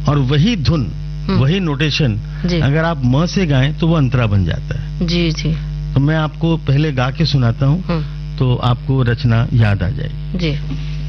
और वही धुन, वही नोटेशन अगर आप म से गाएं तो वो अंतरा बन जाता है। जी जी। तो मैं आपको पहले गा के सुनाता हूँ तो आपको रचना याद आ जाएगी। जी।